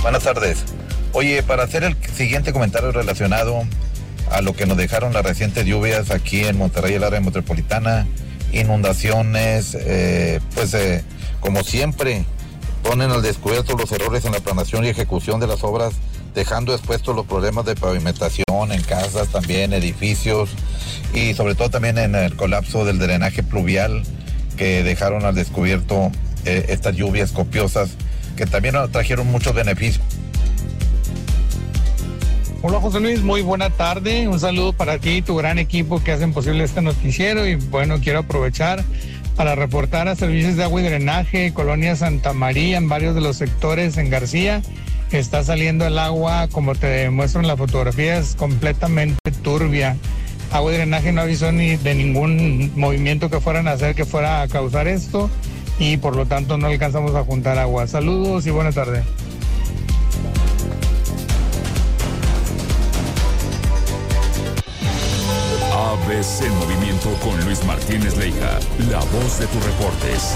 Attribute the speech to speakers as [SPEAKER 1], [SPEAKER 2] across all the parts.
[SPEAKER 1] Buenas tardes. Oye, para hacer el siguiente comentario relacionado a lo que nos dejaron las recientes lluvias aquí en Monterrey, el área metropolitana, inundaciones, como siempre, ponen al descubierto los errores en la planeación y ejecución de las obras, dejando expuestos los problemas de pavimentación en casas, también edificios, y sobre todo también en el colapso del drenaje pluvial que dejaron al descubierto estas lluvias copiosas que también trajeron muchos beneficios.
[SPEAKER 2] Hola José Luis, muy buena tarde, un saludo para ti y tu gran equipo que hacen posible este noticiero. Y bueno, quiero aprovechar para reportar a servicios de agua y drenaje, Colonia Santa María, en varios de los sectores en García. Está saliendo el agua, como te muestro en la fotografía, es completamente turbia. Agua y drenaje no avisó ni de ningún movimiento que fueran a hacer que fuera a causar esto, y por lo tanto no alcanzamos a juntar agua. Saludos y buena tarde.
[SPEAKER 3] ABC Movimiento con Luis Martínez Leija, la voz de tus reportes.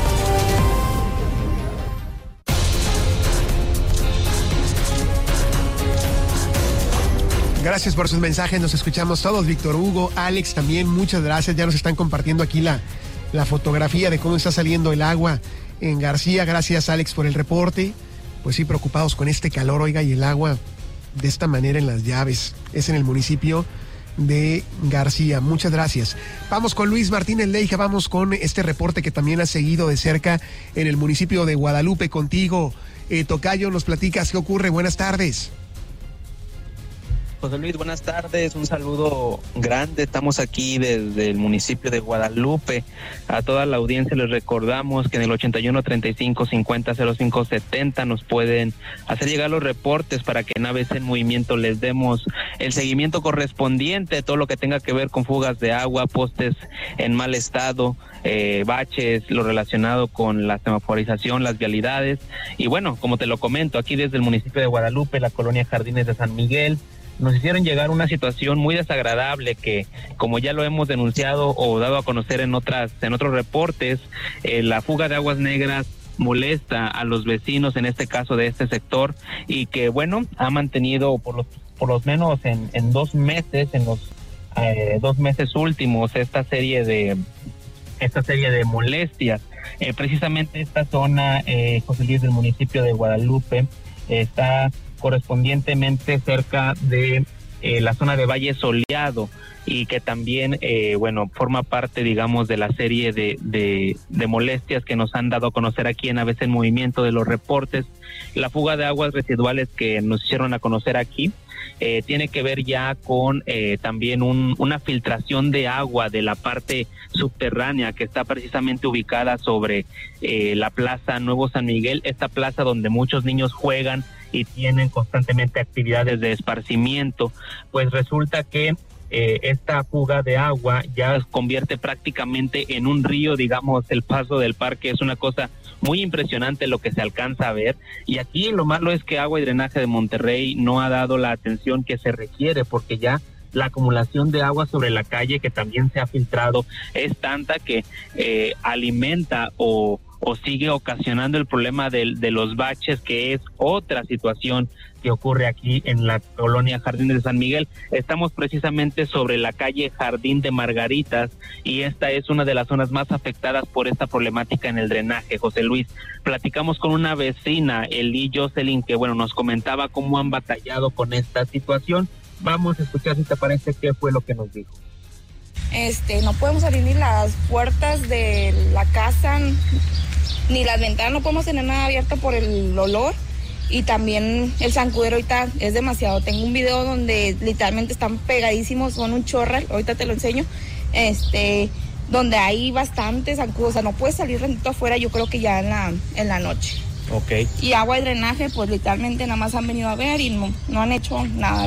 [SPEAKER 4] Gracias por sus mensajes, nos escuchamos todos. Víctor Hugo, Alex también, muchas gracias. Ya nos están compartiendo aquí la fotografía de cómo está saliendo el agua en García. Gracias, Alex, por el reporte. Pues sí, preocupados con este calor, oiga, y el agua de esta manera en las llaves. Es en el municipio de García. Muchas gracias. Vamos con Luis Martínez Leija, vamos con este reporte que también ha seguido de cerca en el municipio de Guadalupe contigo. Tocayo, nos platicas qué ocurre. Buenas tardes.
[SPEAKER 5] José Luis, buenas tardes, un saludo grande. Estamos aquí desde el municipio de Guadalupe. A toda la audiencia les recordamos que en el 81 35 50 05 70 nos pueden hacer llegar los reportes para que en ABC en Movimiento les demos el seguimiento correspondiente, todo lo que tenga que ver con fugas de agua, postes en mal estado, baches, lo relacionado con la semaforización, las vialidades. Y bueno, como te lo comento, aquí desde el municipio de Guadalupe, la colonia Jardines de San Miguel, nos hicieron llegar una situación muy desagradable que, como ya lo hemos denunciado o dado a conocer en otros reportes, la fuga de aguas negras molesta a los vecinos, en este caso de este sector, y que bueno, ha mantenido por lo menos en 2 meses, en los 2 meses últimos, esta serie de molestias. Precisamente esta zona, José Luis, del municipio de Guadalupe, está correspondientemente cerca de la zona de Valle Soleado, y que también, forma parte, digamos, de la serie de molestias que nos han dado a conocer aquí en ABC en Movimiento de los reportes. La fuga de aguas residuales que nos hicieron a conocer aquí tiene que ver ya con también una filtración de agua de la parte subterránea que está precisamente ubicada sobre la Plaza Nuevo San Miguel, esta plaza donde muchos niños juegan y tienen constantemente actividades de esparcimiento. Pues resulta que esta fuga de agua ya convierte prácticamente en un río, digamos, el paso del parque. Es una cosa muy impresionante lo que se alcanza a ver, y aquí lo malo es que Agua y Drenaje de Monterrey no ha dado la atención que se requiere, porque ya la acumulación de agua sobre la calle, que también se ha filtrado, es tanta que alimenta o sigue ocasionando el problema de los baches, que es otra situación que ocurre aquí en la colonia Jardines de San Miguel. Estamos precisamente sobre la calle Jardín de Margaritas, y esta es una de las zonas más afectadas por esta problemática en el drenaje. José Luis, platicamos con una vecina, Eli Jocelyn, que nos comentaba cómo han batallado con esta situación. Vamos a escuchar, si te parece, qué fue lo que nos dijo.
[SPEAKER 6] No podemos abrir ni las puertas de la casa, ni las ventanas, no podemos tener nada abierto por el olor, y también el zancudero ahorita es demasiado. Tengo un video donde literalmente están pegadísimos, son un chorral, ahorita te lo enseño, donde hay bastantes zancudos, o sea, no puedes salir rentito afuera, yo creo que ya en la noche.
[SPEAKER 5] Okay.
[SPEAKER 6] Y agua y drenaje, pues literalmente nada más han venido a ver y no han hecho nada.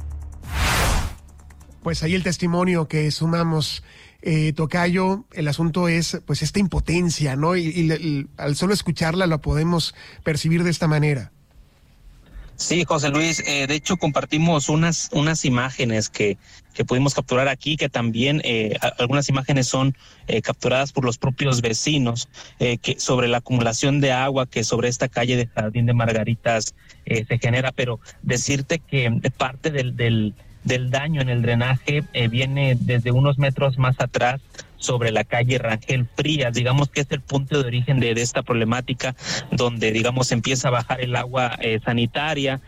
[SPEAKER 4] Pues ahí el testimonio que sumamos, Tocayo. El asunto es pues esta impotencia, ¿no? Y al solo escucharla la podemos percibir de esta manera.
[SPEAKER 5] Sí, José Luis, de hecho compartimos unas imágenes que pudimos capturar aquí, que también algunas imágenes son capturadas por los propios vecinos, que sobre la acumulación de agua que sobre esta calle de Jardín de Margaritas se genera, pero decirte que parte del daño en el drenaje viene desde unos metros más atrás, sobre la calle Rangel Frías, digamos que es el punto de origen de esta problemática, donde digamos empieza a bajar el agua sanitaria,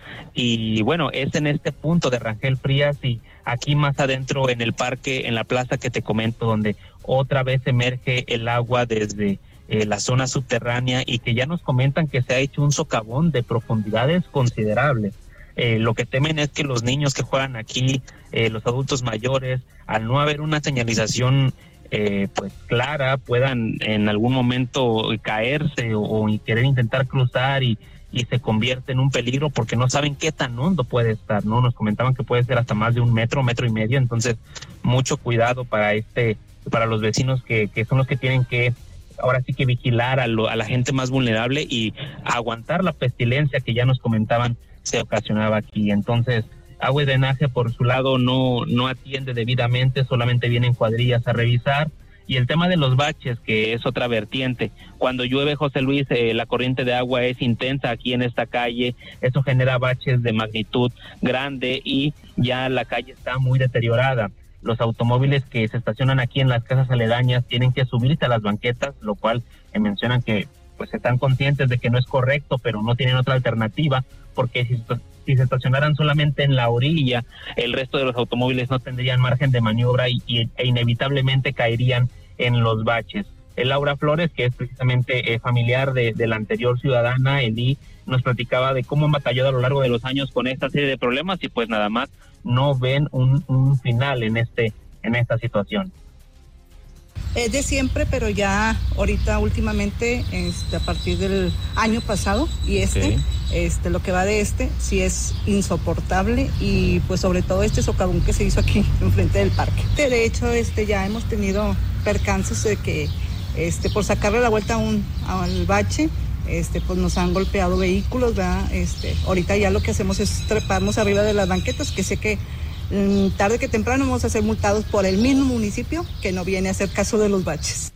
[SPEAKER 5] y bueno, es en este punto de Rangel Frías y aquí más adentro en el parque, en la plaza que te comento, donde otra vez emerge el agua desde la zona subterránea, y que ya nos comentan que se ha hecho un socavón de profundidades considerables. Lo que temen es que los niños que juegan aquí, los adultos mayores, al no haber una señalización pues clara, puedan en algún momento caerse o querer intentar cruzar y se convierte en un peligro, porque no saben qué tan hondo puede estar, ¿no? Nos comentaban que puede ser hasta más de 1 metro, 1.5 metros, entonces mucho cuidado para los vecinos que son los que tienen que ahora sí que vigilar a la gente más vulnerable y aguantar la pestilencia que ya nos comentaban se ocasionaba aquí. Entonces, Agua y Drenaje por su lado no atiende debidamente, solamente vienen cuadrillas a revisar. Y el tema de los baches, que es otra vertiente. Cuando llueve, José Luis, la corriente de agua es intensa aquí en esta calle, eso genera baches de magnitud grande y ya la calle está muy deteriorada. Los automóviles que se estacionan aquí en las casas aledañas tienen que subirse a las banquetas, lo cual mencionan que pues están conscientes de que no es correcto, pero no tienen otra alternativa, porque si se estacionaran solamente en la orilla, el resto de los automóviles no tendrían margen de maniobra e inevitablemente caerían en los baches. Laura Flores, que es precisamente familiar de la anterior ciudadana, Eli, nos platicaba de cómo han batallado a lo largo de los años con esta serie de problemas y pues nada más no ven un final en esta situación.
[SPEAKER 7] Es de siempre, pero ya ahorita últimamente, a partir del año pasado y sí. Lo que va de sí es insoportable, y pues sobre todo socavón que se hizo aquí enfrente del parque. De hecho, ya hemos tenido percances de que por sacarle la vuelta al bache, pues nos han golpeado vehículos, ¿verdad? Ahorita ya lo que hacemos es treparnos arriba de las banquetas, que sé que tarde que temprano vamos a ser multados por el mismo municipio que no viene a hacer caso de los baches.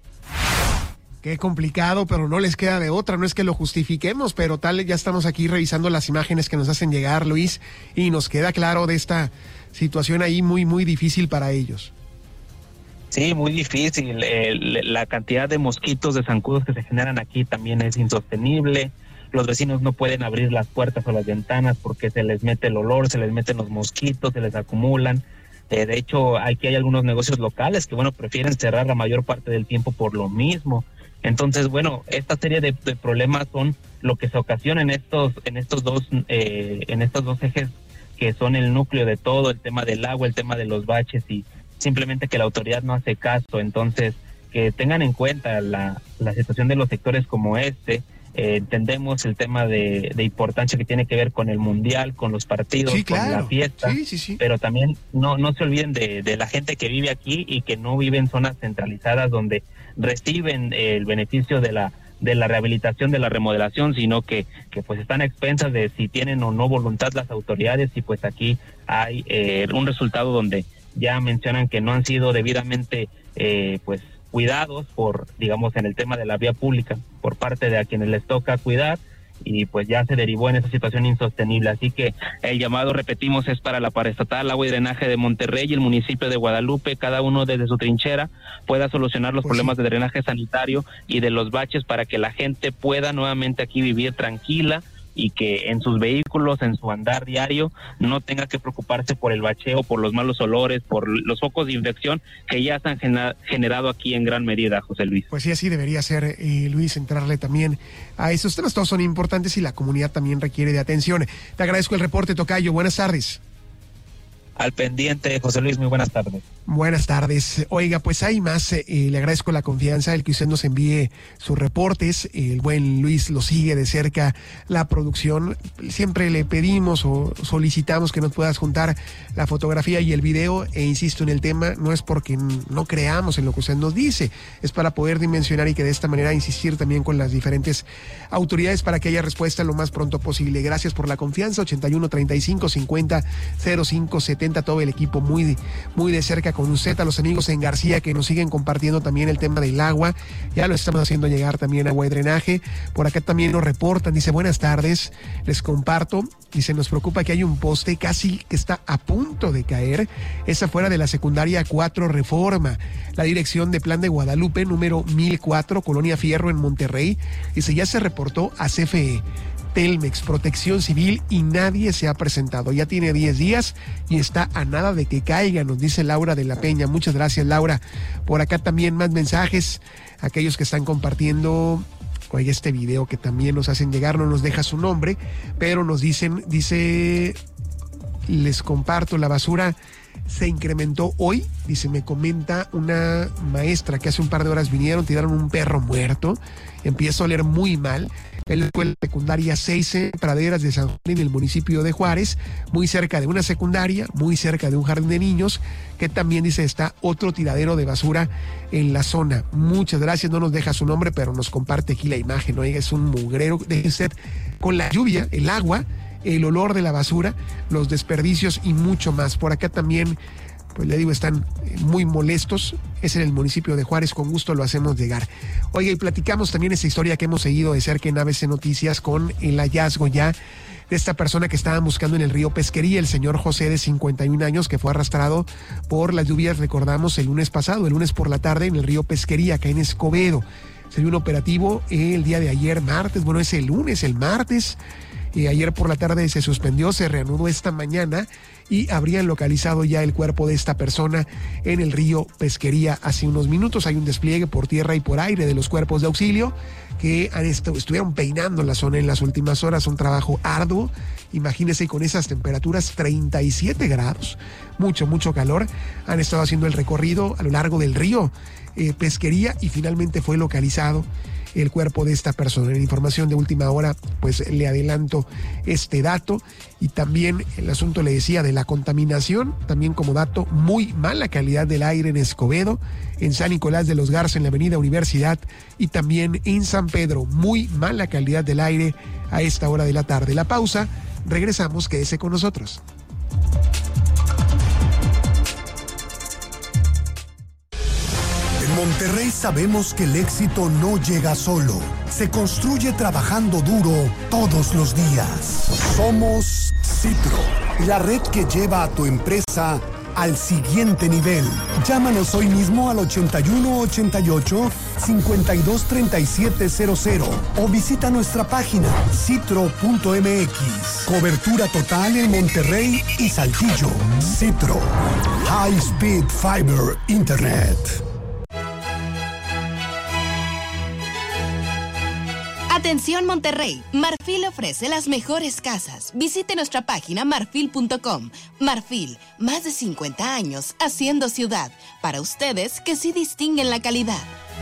[SPEAKER 4] Qué complicado, pero no les queda de otra, no es que lo justifiquemos, pero ya estamos aquí revisando las imágenes que nos hacen llegar, Luis, y nos queda claro de esta situación ahí muy, muy difícil para ellos.
[SPEAKER 5] Sí, muy difícil. La cantidad de mosquitos, de zancudos que se generan aquí también es insostenible. Los vecinos no pueden abrir las puertas o las ventanas porque se les mete el olor, se les meten los mosquitos, se les acumulan. De hecho, aquí hay algunos negocios locales que, prefieren cerrar la mayor parte del tiempo por lo mismo. Entonces, esta serie de problemas son lo que se ocasiona en estos dos ejes que son el núcleo de todo, el tema del agua, el tema de los baches, y simplemente que la autoridad no hace caso. Entonces, que tengan en cuenta la situación de los sectores como entendemos el tema de importancia que tiene que ver con el mundial, con los partidos, sí, claro, con la fiesta, sí. Pero también no se olviden de la gente que vive aquí y que no vive en zonas centralizadas donde reciben el beneficio de la rehabilitación, de la remodelación, sino que pues están a expensas de si tienen o no voluntad las autoridades, y pues aquí hay un resultado donde ya mencionan que no han sido debidamente pues cuidados en el tema de la vía pública por parte de a quienes les toca cuidar, y pues ya se derivó en esa situación insostenible. Así que el llamado, repetimos, es para la Paraestatal Agua y Drenaje de Monterrey y el municipio de Guadalupe, cada uno desde su trinchera pueda solucionar los problemas de drenaje sanitario y de los baches, para que la gente pueda nuevamente aquí vivir tranquila y que en sus vehículos, en su andar diario, no tenga que preocuparse por el bacheo, por los malos olores, por los focos de infección que ya se han generado aquí en gran medida, José Luis.
[SPEAKER 4] Pues sí, así debería ser, Luis, entrarle también a esos temas. Todos son importantes y la comunidad también requiere de atención. Te agradezco el reporte, tocayo. Buenas tardes.
[SPEAKER 5] al pendiente. José Luis, muy buenas tardes.
[SPEAKER 4] Buenas tardes. Oiga, pues hay más. Le agradezco la confianza, el que usted nos envíe sus reportes. El buen Luis lo sigue de cerca la producción. Siempre le pedimos o solicitamos que nos puedas juntar la fotografía y el video. E insisto en el tema, no es porque no creamos en lo que usted nos dice, es para poder dimensionar y que de esta manera insistir también con las diferentes autoridades para que haya respuesta lo más pronto posible. Gracias por la confianza. 81 35 50 05 70. Todo el equipo muy de cerca con usted, a los amigos en García que nos siguen compartiendo también el tema del agua. Ya lo estamos haciendo llegar también agua y drenaje. Por acá también nos reportan, dice buenas tardes, les comparto, dice nos preocupa que hay un poste casi que está a punto de caer, es afuera de la secundaria 4 Reforma, la dirección de Plan de Guadalupe número 1004, Colonia Fierro en Monterrey. Dice ya se reportó a CFE, Telmex, Protección Civil y nadie se ha presentado. Ya tiene 10 días y está a nada de que caiga, nos dice Laura de la Peña. Muchas gracias, Laura. Por acá también más mensajes, aquellos que están compartiendo oye, este video que también nos hacen llegar, no nos deja su nombre, pero nos dicen, dice, les comparto, la basura se incrementó hoy, dice, me comenta una maestra que hace un par de horas vinieron, tiraron un perro muerto, empieza a oler muy mal. En la escuela secundaria 6 en Praderas de San Juan, en el municipio de Juárez, muy cerca de una secundaria, muy cerca de un jardín de niños, que también dice está otro tiradero de basura en la zona. Muchas gracias, no nos deja su nombre, pero nos comparte aquí la imagen, oiga, es un mugrero, deje usted con la lluvia, el agua, el olor de la basura, los desperdicios y mucho más. Por acá también, pues le digo, están muy molestos. Es en el municipio de Juárez, con gusto lo hacemos llegar. Oiga, y platicamos también esa historia que hemos seguido de cerca en ABC Noticias con el hallazgo ya de esta persona que estaban buscando en el río Pesquería, el señor José de 51 años, que fue arrastrado por las lluvias, recordamos, el lunes pasado, el lunes por la tarde, en el río Pesquería, acá en Escobedo. Se dio un operativo el día de ayer, martes, bueno, es el lunes, el martes. Ayer por la tarde se suspendió, se reanudó esta mañana y habrían localizado ya el cuerpo de esta persona en el río Pesquería hace unos minutos. Hay un despliegue por tierra y por aire de los cuerpos de auxilio que estuvieron peinando la zona en las últimas horas, un trabajo arduo. Imagínense con esas temperaturas, 37 grados, mucho calor. Han estado haciendo el recorrido a lo largo del río Pesquería y finalmente fue localizado el cuerpo de esta persona. En información de última hora, pues le adelanto este dato. Y también el asunto, le decía, de la contaminación, también como dato, muy mala calidad del aire en Escobedo, en San Nicolás de los Garza, en la avenida Universidad, y también en San Pedro, muy mala calidad del aire a esta hora de la tarde. La pausa, regresamos, quédese con nosotros.
[SPEAKER 8] Monterrey sabemos que el éxito no llega solo, se construye trabajando duro todos los días. Somos Citro, la red que lleva a tu empresa al siguiente nivel. Llámanos hoy mismo al 8188-523700 o visita nuestra página citro.mx. Cobertura total en Monterrey y Saltillo. Citro, High Speed Fiber Internet.
[SPEAKER 9] Atención Monterrey, Marfil ofrece las mejores casas. Visite nuestra página marfil.com. Marfil, más de 50 años haciendo ciudad. Para ustedes que sí distinguen la calidad.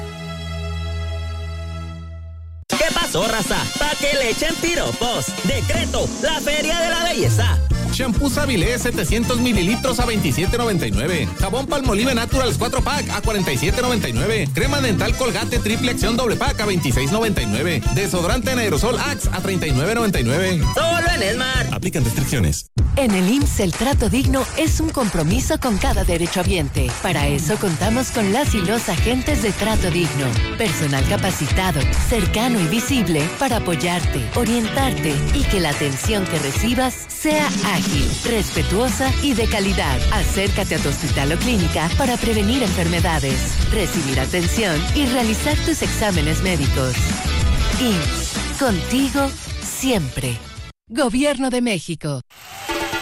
[SPEAKER 10] ¿Qué pasó, raza? Pa' que le echen piropos. Decreto, la Feria de la Belleza.
[SPEAKER 11] Shampoo Savilé 700 mililitros a $27.99. Jabón Palmolive Naturals 4 pack a $47.99. Crema dental Colgate triple acción doble pack a $26.99. Desodorante en aerosol Axe a $39.99.
[SPEAKER 10] Solo en Esmar.
[SPEAKER 11] Aplican restricciones.
[SPEAKER 12] En el IMSS el trato digno es un compromiso con cada derechohabiente. Para eso contamos con las y los agentes de Trato Digno. Personal capacitado, cercano y visible para apoyarte, orientarte y que la atención que recibas sea ágil, respetuosa y de calidad. Acércate a tu hospital o clínica para prevenir enfermedades, recibir atención y realizar tus exámenes médicos. IMSS, contigo siempre. Gobierno de México.